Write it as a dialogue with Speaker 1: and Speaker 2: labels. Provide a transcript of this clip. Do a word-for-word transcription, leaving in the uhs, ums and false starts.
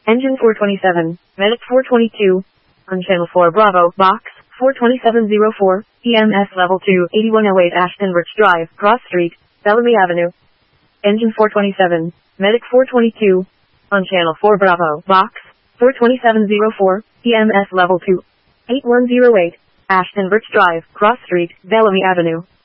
Speaker 1: Engine four twenty-seven, Medic four twenty-two. On Channel four Bravo, Box, four twenty-seven oh four, E M S Level two, eighty-one oh eight Ashton Birch Drive, Cross Street, Bellamy Avenue. Engine four twenty-seven, Medic four twenty-two. On Channel four Bravo, Box, four twenty-seven oh four, E M S Level two, eighty-one oh eight, Ashton Birch Drive, Cross Street, Bellamy Avenue.